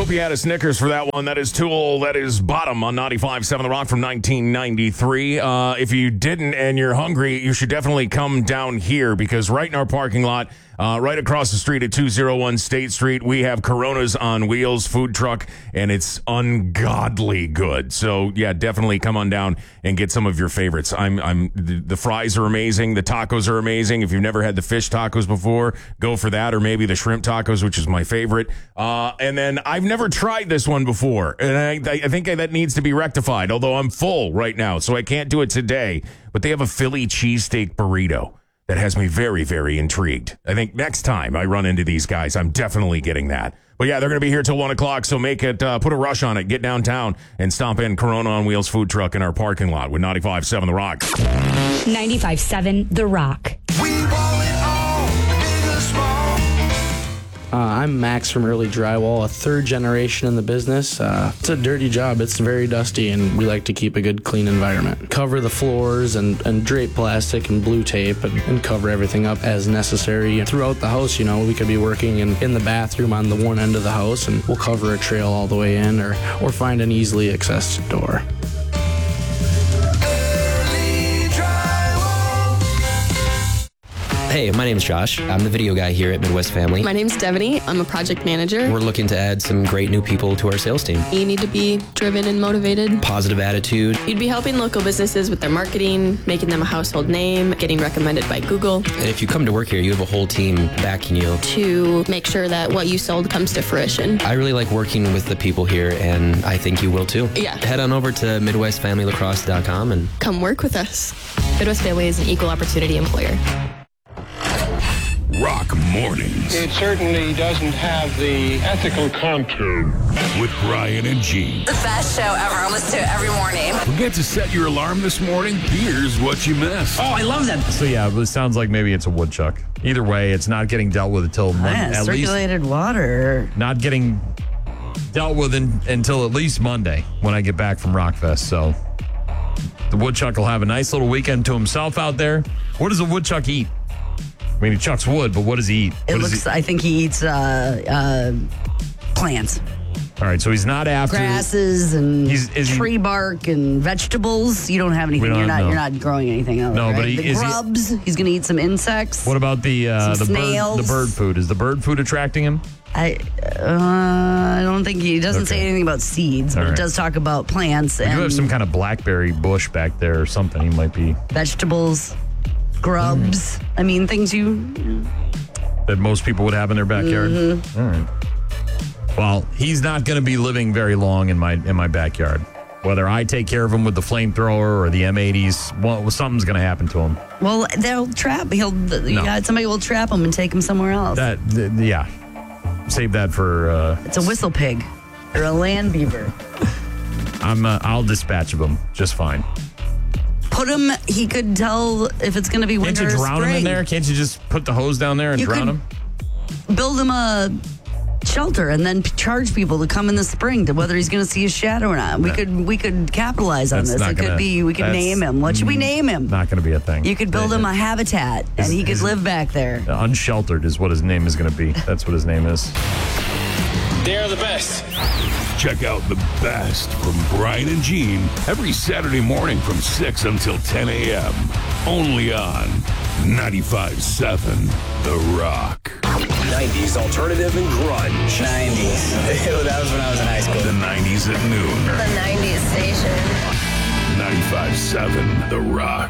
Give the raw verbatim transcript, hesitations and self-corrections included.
Hope you had a Snickers for that one. That is Tool. That is Bottom on ninety-five point seven The Rock from nineteen ninety-three. Uh, if you didn't and you're hungry, you should definitely come down here because right in our parking lot, uh, right across the street at two oh one State Street, we have Coronas on Wheels food truck, and it's ungodly good. So, yeah, definitely come on down and get some of your favorites. I'm, I'm. The, the fries are amazing. The tacos are amazing. If you've never had the fish tacos before, go for that, or maybe the shrimp tacos, which is my favorite. Uh, and then I've never tried this one before, and I, I think that needs to be rectified, although I'm full right now, so I can't do it today. But they have a Philly cheesesteak burrito that has me very, very intrigued. I think next time I run into these guys, I'm definitely getting that. But yeah, they're going to be here till one o'clock, so make it, uh, put a rush on it, get downtown, and stomp in Corona on Wheels food truck in our parking lot with ninety-five point seven The Rock. ninety-five point seven The Rock. We ball it all, big or small. Uh, I'm Max from Early Drywall, a third generation in the business. Uh, it's a dirty job. It's very dusty, and we like to keep a good, clean environment. Cover the floors and, and drape plastic and blue tape and, and cover everything up as necessary. Throughout the house, you know, we could be working in, in the bathroom on the one end of the house, and we'll cover a trail all the way in or, or find an easily accessed door. Hey, my name's Josh. I'm the video guy here at Midwest Family. My name's Devaney. I'm a project manager. We're looking to add some great new people to our sales team. You need to be driven and motivated. Positive attitude. You'd be helping local businesses with their marketing, making them a household name, getting recommended by Google. And if you come to work here, you have a whole team backing you. To make sure that what you sold comes to fruition. I really like working with the people here, and I think you will too. Yeah. Head on over to midwest family lacrosse dot com and come work with us. Midwest Family is an equal opportunity employer. Rock Mornings. It certainly doesn't have the ethical contour. With Brian and Gene. The best show ever. I listen to it every morning. Forget to set your alarm this morning? Here's what you missed. Oh, I love that. So, yeah, it sounds like maybe it's a woodchuck. Either way, it's not getting dealt with until Monday. Yeah, at circulated least water. Not getting dealt with in, until at least Monday when I get back from Rockfest. So, the woodchuck will have a nice little weekend to himself out there. What does a woodchuck eat? I mean, he chucks wood, but what does he eat? It what looks, he... I think he eats uh, uh, plants. All right, so he's not after grasses and he's, tree he... bark and vegetables. You don't have anything. You're not. Know. You're not growing anything else. No, right? but he, the is grubs. He... He's going to eat some insects. What about the uh, the snails. bird? The bird food is the bird food attracting him? I uh, I don't think he, he doesn't okay. say anything about seeds, but right. It does talk about plants. You and do have some kind of blackberry bush back there or something. He might be vegetables. Grubs. Mm. I mean, things you, you that most people would have in their backyard. Mm-hmm. All right. Well, he's not going to be living very long in my in my backyard. Whether I take care of him with the flamethrower or the M eighties, well, something's going to happen to him. Well, they'll trap. He'll. No. Yeah, somebody will trap him and take him somewhere else. That, th- yeah. Save that for. Uh, it's a whistle pig or a land beaver. I'm. Uh, I'll dispatch of him just fine. Put him, he could tell if it's going to be winter or spring. Can't you drown him in there? Can't you just put the hose down there and you drown him? Build him a shelter and then charge people to come in the spring to whether he's going to see his shadow or not. We no. could we could capitalize on that's this. It gonna, could be, we could name him. What should we name him? Not going to be a thing. You could build they, him a habitat and is, he could live back there. Unsheltered is what his name is going to be. That's what his name is. They're the best. Check out the best from Brian and Gene every Saturday morning from six until ten a.m. Only on ninety-five point seven The Rock. nineties alternative and grunge. nineties. That was when I was in high school. The nineties at noon. The nineties station. ninety-five point seven The Rock.